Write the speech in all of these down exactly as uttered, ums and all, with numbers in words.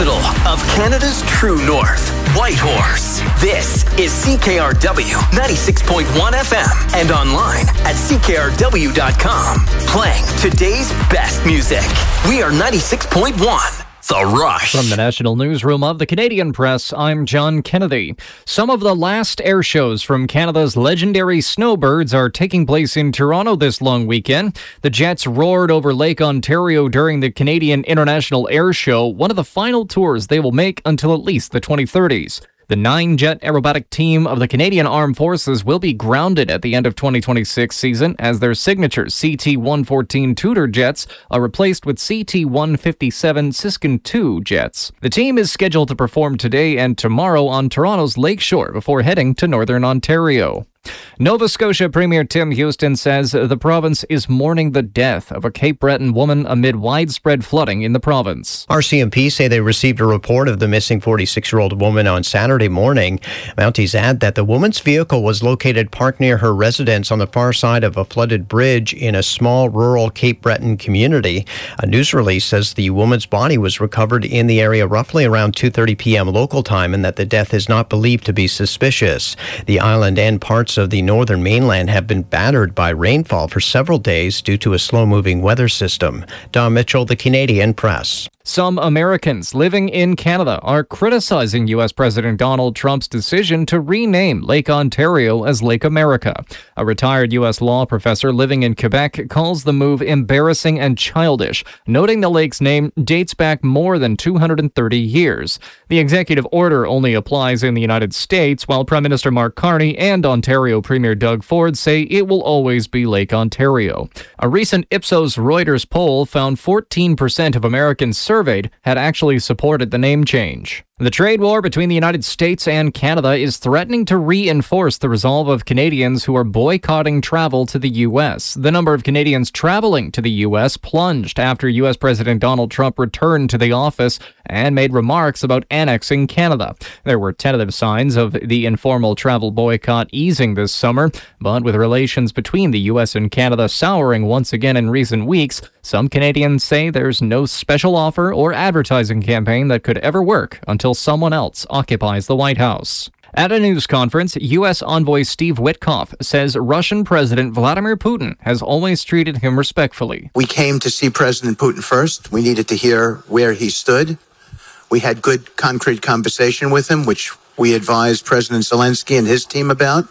capital of Canada's true north, Whitehorse. This is C K R W ninety-six point one F M and online at C K R W dot com. Playing today's best music. We are ninety-six point one. The Rush. From the National Newsroom of the Canadian Press, I'm John Kennedy. Some of the last air shows from Canada's legendary snowbirds are taking place in Toronto this long weekend. The jets roared over Lake Ontario during the Canadian International Air Show, one of the final tours they will make until at least the twenty thirties. The nine-jet aerobatic team of the Canadian Armed Forces will be grounded at the end of twenty twenty-six season as their signature C T one fourteen Tudor jets are replaced with C T one fifty-seven Siskin two jets. The team is scheduled to perform today and tomorrow on Toronto's Lakeshore before heading to Northern Ontario. Nova Scotia Premier Tim Houston says the province is mourning the death of a Cape Breton woman amid widespread flooding in the province. R C M P say they received a report of the missing forty-six-year-old woman on Saturday morning. Mounties add that the woman's vehicle was located parked near her residence on the far side of a flooded bridge in a small rural Cape Breton community. A news release says the woman's body was recovered in the area roughly around two thirty p.m. local time and that the death is not believed to be suspicious. The island and parts of the northern mainland have been battered by rainfall for several days due to a slow-moving weather system. Don Mitchell, The Canadian Press. Some Americans living in Canada are criticizing U S President Donald Trump's decision to rename Lake Ontario as Lake America. A retired U S law professor living in Quebec calls the move embarrassing and childish, noting the lake's name dates back more than two hundred thirty years. The executive order only applies in the United States, while Prime Minister Mark Carney and Ontario Premier Doug Ford say it will always be Lake Ontario. A recent Ipsos Reuters poll found fourteen percent of Americans surveyed had actually supported the name change. The trade war between the United States and Canada is threatening to reinforce the resolve of Canadians who are boycotting travel to the U S. The number of Canadians traveling to the U S plunged after U S President Donald Trump returned to the office and made remarks about annexing Canada. There were tentative signs of the informal travel boycott easing this summer, but with relations between the U S and Canada souring once again in recent weeks, some Canadians say there's no special offer or advertising campaign that could ever work until someone else occupies the White House. At a news conference, U S envoy Steve Witkoff says Russian President Vladimir Putin has always treated him respectfully. We came to see President Putin first. We needed to hear where he stood. We had good, concrete conversation with him, which we advised President Zelensky and his team about.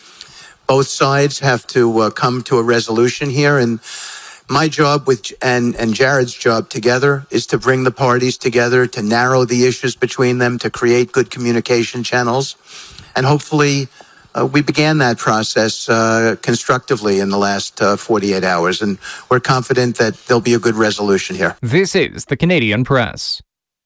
Both sides have to uh, come to a resolution here, and my job with and, and Jared's job together is to bring the parties together, to narrow the issues between them, to create good communication channels. And hopefully uh, we began that process uh, constructively in the last uh, forty-eight hours. And we're confident that there'll be a good resolution here. This is the Canadian Press.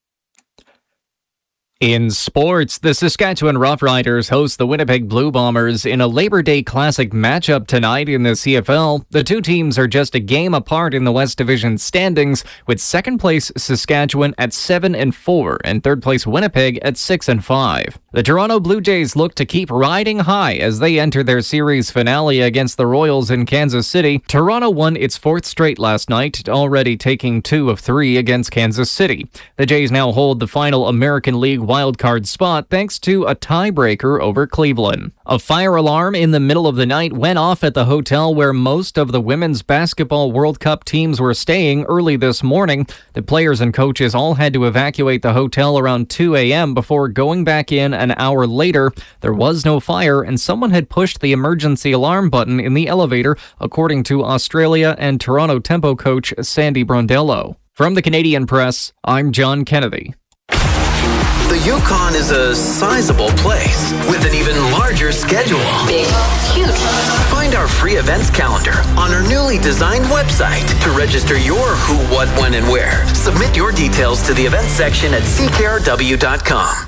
In sports, the Saskatchewan Roughriders host the Winnipeg Blue Bombers in a Labor Day Classic matchup tonight in the C F L. The two teams are just a game apart in the West Division standings, with second place Saskatchewan at seven and four and third place Winnipeg at six and five. The Toronto Blue Jays look to keep riding high as they enter their series finale against the Royals in Kansas City. Toronto won its fourth straight last night, already taking two of three against Kansas City. The Jays now hold the final American League wildcard spot thanks to a tiebreaker over Cleveland. A fire alarm in the middle of the night went off at the hotel where most of the Women's Basketball World Cup teams were staying early this morning. The players and coaches all had to evacuate the hotel around two a.m. before going back in an hour later. There was no fire, and someone had pushed the emergency alarm button in the elevator, according to Australia and Toronto Tempo coach Sandy Brondello. From the Canadian Press, I'm John Kennedy. The Yukon is a sizable place with an even larger schedule. Big, huge. Find our free events calendar on our newly designed website to register your who, what, when, and where. Submit your details to the events section at C K R W dot com.